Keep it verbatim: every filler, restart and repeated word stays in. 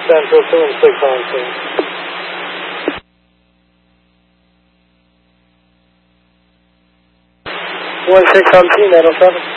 Central two and six on scene. one six on scene, nine oh seven.